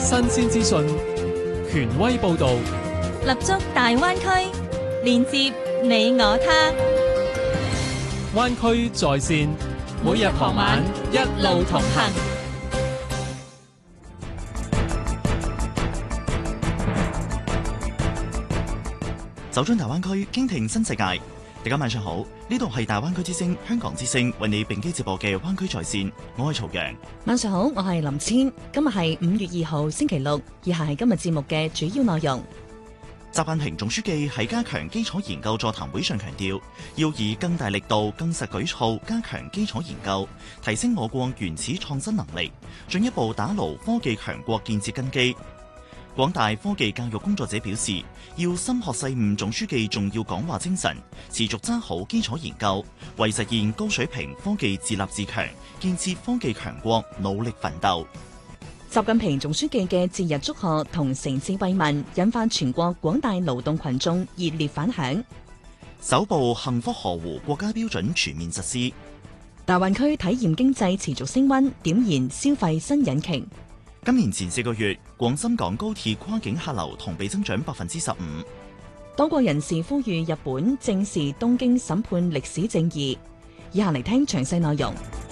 新鮮資訊，權威報導， 立足大灣區，連接你我他。 灣區在線，每日傍晚一路同行。 走進大灣區，傾聽新世界。大家晚上好，呢度係大灣區之聲香港之聲為你並機直播嘅灣區在線，我係曹陽。 晚上好，我係林千。今日係5月2號星期六，以下係今日節目嘅主要內容。 習近平總書記喺加強基礎研究座談會上強調，要以更大力度、更實舉措加強基礎研究，提升我國原始創新能力，進一步打牢科技強國建設根基。廣大科技教育工作者表示，要深學細悟總書記重要講話精神，持續揸好基礎研究，為實現高水平科技自立自強、建設科技強國努力奮鬥。 習近平總書記嘅節日祝賀同誠摯慰問，引發全國廣大勞動群眾熱烈反響。 首部幸福河湖國家標準全面實施。 大灣區體驗經濟持續升溫，點燃消費新引擎。 今年前4個月，廣深港高鐵跨境客流同比增長15%。 多國人士呼籲日本正視東京審判歷史正義。以下嚟聽詳細內容。